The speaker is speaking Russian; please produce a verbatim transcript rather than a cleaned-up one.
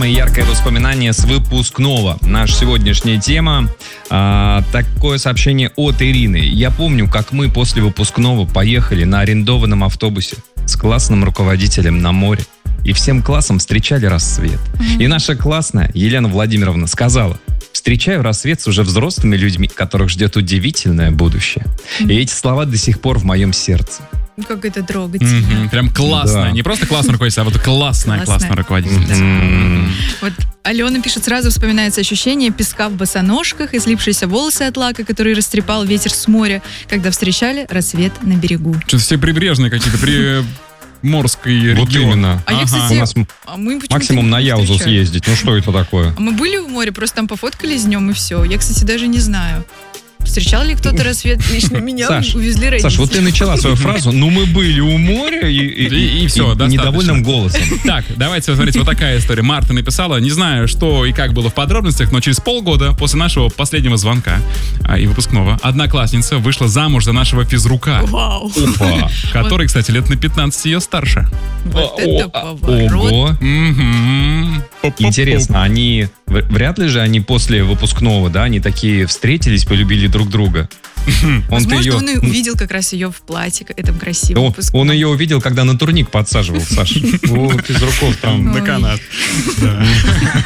самые яркие воспоминания с выпускного. Наша сегодняшняя тема. А, такое сообщение от Ирины. Я помню, как мы после выпускного поехали на арендованном автобусе с классным руководителем на море. И всем классом встречали рассвет. Mm-hmm. И наша классная Елена Владимировна сказала: встречаю рассвет с уже взрослыми людьми, которых ждет удивительное будущее. Mm-hmm. И эти слова до сих пор в моем сердце. Как это трогательно. Mm-hmm. Прям классно. Да. Не просто классный руководитель, а вот классная, классная руководительница. Mm-hmm. Вот Алена пишет, сразу вспоминается ощущение песка в босоножках и слипшиеся волосы от лака, который растрепал ветер с моря, когда встречали рассвет на берегу. Что-то все прибрежные какие-то, при... Морский вот регион. Именно. А я, кстати, у нас а мы максимум на Яузу съездить. Ну что это такое? А мы были в море, просто там пофоткались днем и все. Я, кстати, даже не знаю. Встречал ли кто-то рассвет? Лично меня Саш, увезли родители. Саш, вот ты начала свою фразу, ну мы были у моря и, и, и, и все, и недовольным голосом. Так, давайте смотрите, вот такая история. Марта написала, не знаю, что и как было в подробностях, но через полгода после нашего последнего звонка а, и выпускного одноклассница вышла замуж за нашего физрука. Вау. Уфа, который, кстати, лет на пятнадцать ее старше. Вот это поворот. Ого. Интересно, они... Вряд ли же они после выпускного, да, они такие встретились, полюбили друг друга. Возможно, ее... он и увидел как раз ее в платье, этом красивом выпускном. Он ее увидел, когда на турник подсаживал, Саша. Вот из рукав там. На канат.